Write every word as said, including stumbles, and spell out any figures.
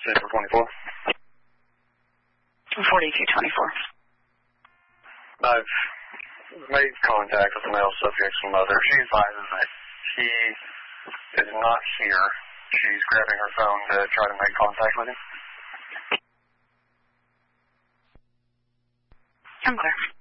forty-two twenty-four. forty-two twenty-four. I've made contact with the male subject's mother. She advises that he is not here. She's grabbing her phone to try to make contact with him. I'm clear.